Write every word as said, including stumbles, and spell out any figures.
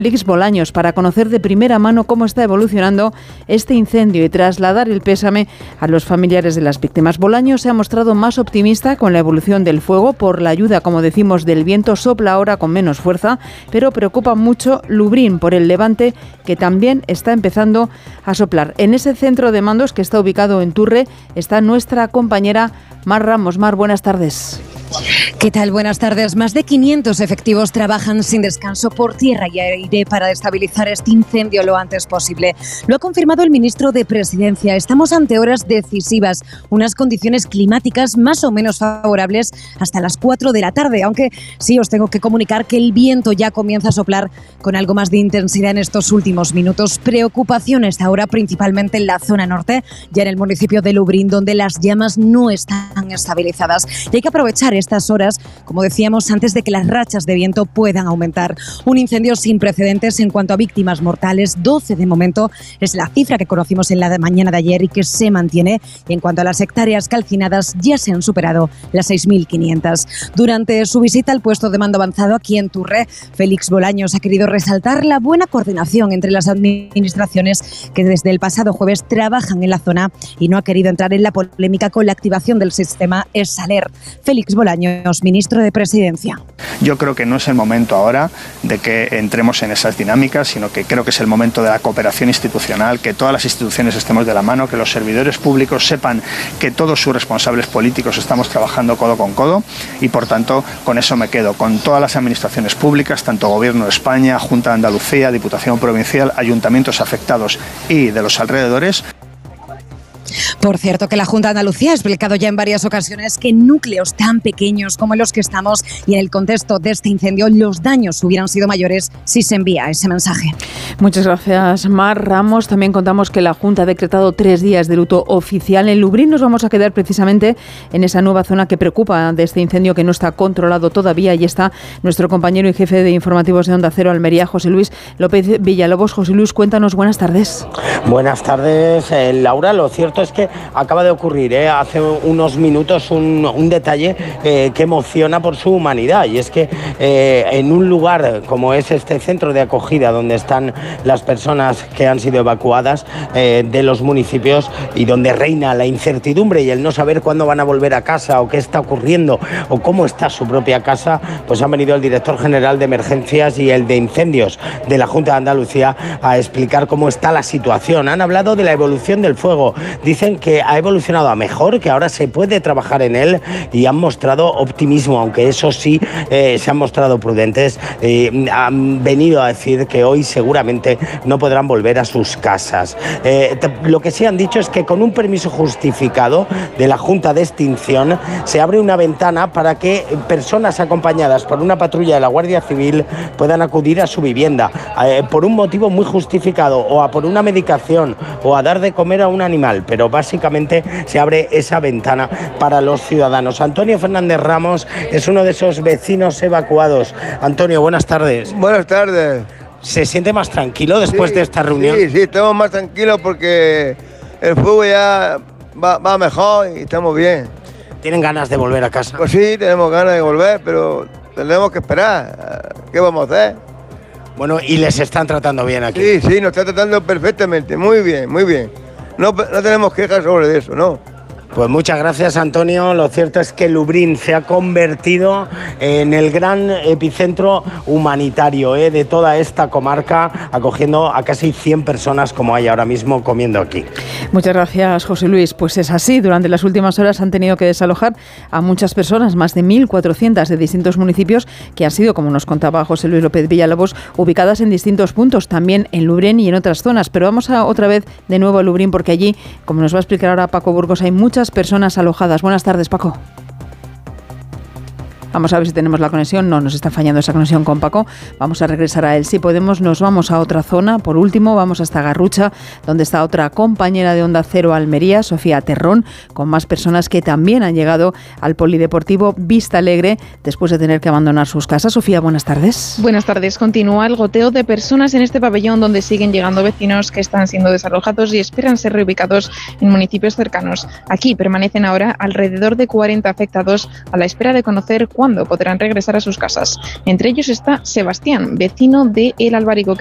Félix Bolaños para conocer de primera mano cómo está evolucionando este incendio y trasladar el pésame a los familiares de las víctimas. Bolaños se ha mostrado más optimista con la evolución del fuego por la ayuda, como decimos, del viento. Sopla ahora con menos fuerza, pero preocupa mucho Lubrién por el levante que también está empezando a soplar. En ese centro de mandos que está ubicado en Turre está nuestra compañera Mar Ramos. Mar, buenas tardes. ¿Qué tal? Buenas tardes. Más de quinientos efectivos trabajan sin descanso por tierra y aire para estabilizar este incendio lo antes posible. Lo ha confirmado el ministro de Presidencia. Estamos ante horas decisivas, unas condiciones climáticas más o menos favorables hasta las cuatro de la tarde, aunque sí os tengo que comunicar que el viento ya comienza a soplar con algo más de intensidad en estos últimos minutos. Preocupación esta hora principalmente en la zona norte, ya en el municipio de Lubrién, donde las llamas no están estabilizadas. Y hay que aprovechar estas horas, como decíamos, antes de que las rachas de viento puedan aumentar. Un incendio sin precedentes en cuanto a víctimas mortales, doce de momento, es la cifra que conocimos en la de mañana de ayer y que se mantiene. Y en cuanto a las hectáreas calcinadas, ya se han superado las seis mil quinientas. Durante su visita al puesto de mando avanzado aquí en Turre, Félix Bolaños ha querido resaltar la buena coordinación entre las administraciones que desde el pasado jueves trabajan en la zona y no ha querido entrar en la polémica con la activación del sistema ESALER. Félix Bolaños, ministro de Presidencia. Yo creo que no es el momento ahora de que entremos en esas dinámicas, sino que creo que es el momento de la cooperación institucional, que todas las instituciones estemos de la mano, que los servidores públicos sepan que todos sus responsables políticos estamos trabajando codo con codo y, por tanto, con eso me quedo, con todas las administraciones públicas, tanto Gobierno de España, Junta de Andalucía, Diputación Provincial, ayuntamientos afectados y de los alrededores. Por cierto, que la Junta de Andalucía ha explicado ya en varias ocasiones que en núcleos tan pequeños como en los que estamos y en el contexto de este incendio, los daños hubieran sido mayores si se envía ese mensaje. Muchas gracias, Mar Ramos. También contamos que la Junta ha decretado tres días de luto oficial en Lubrién. Nos vamos a quedar precisamente en esa nueva zona que preocupa de este incendio que no está controlado todavía. Y está nuestro compañero y jefe de informativos de Onda Cero, Almería, José Luis López Villalobos. José Luis, cuéntanos, buenas tardes. Buenas tardes, eh, Laura. Lo cierto es que acaba de ocurrir eh, hace unos minutos un, un detalle eh, que emociona por su humanidad, y es que eh, en un lugar como es este centro de acogida donde están las personas que han sido evacuadas eh, de los municipios y donde reina la incertidumbre y el no saber cuándo van a volver a casa o qué está ocurriendo o cómo está su propia casa, pues han venido el director general de emergencias y el de incendios de la Junta de Andalucía a explicar cómo está la situación. Han hablado de la evolución del fuego, dicen que ha evolucionado a mejor, que ahora se puede trabajar en él, y han mostrado optimismo, aunque eso sí, eh, se han mostrado prudentes. Eh, han venido a decir que hoy seguramente no podrán volver a sus casas. Eh, lo que sí han dicho es que con un permiso justificado de la Junta de Extinción se abre una ventana para que personas acompañadas por una patrulla de la Guardia Civil puedan acudir a su vivienda eh, por un motivo muy justificado, o a por una medicación o a dar de comer a un animal, pero básicamente se abre esa ventana para los ciudadanos. Antonio Fernández Ramos es uno de esos vecinos evacuados. Antonio, buenas tardes. Buenas tardes. ¿Se siente más tranquilo después sí, de esta reunión? Sí, sí, estamos más tranquilos porque el fuego ya va, va mejor y estamos bien. ¿Tienen ganas de volver a casa? Pues sí, tenemos ganas de volver, pero tenemos que esperar. ¿Qué vamos a hacer? Bueno, ¿y les están tratando bien aquí? Sí, sí, nos están tratando perfectamente, muy bien, muy bien. No, no tenemos quejas sobre eso, ¿no? Pues muchas gracias, Antonio. Lo cierto es que Lubrién se ha convertido en el gran epicentro humanitario eh, de toda esta comarca, acogiendo a casi cien personas como hay ahora mismo comiendo aquí. Muchas gracias, José Luis. Pues es así, durante las últimas horas han tenido que desalojar a muchas personas, más de mil cuatrocientas de distintos municipios, que han sido, como nos contaba José Luis López Villalobos, ubicadas en distintos puntos, también en Lubrién y en otras zonas. Pero vamos a otra vez de nuevo a Lubrién, porque allí, como nos va a explicar ahora Paco Burgos, hay muchas personas alojadas. Buenas tardes, Paco. Vamos a ver si tenemos la conexión. No, nos está fallando esa conexión con Paco. Vamos a regresar a él. Si podemos, nos vamos a otra zona. Por último, vamos hasta Garrucha, donde está otra compañera de Onda Cero Almería, Sofía Terrón, con más personas que también han llegado al polideportivo Vista Alegre después de tener que abandonar sus casas. Sofía, buenas tardes. Buenas tardes. Continúa el goteo de personas en este pabellón, donde siguen llegando vecinos que están siendo desalojados y esperan ser reubicados en municipios cercanos. Aquí permanecen ahora alrededor de cuarenta afectados a la espera de conocer cuándo podrán regresar a sus casas. Entre ellos está Sebastián, vecino de El Albarico.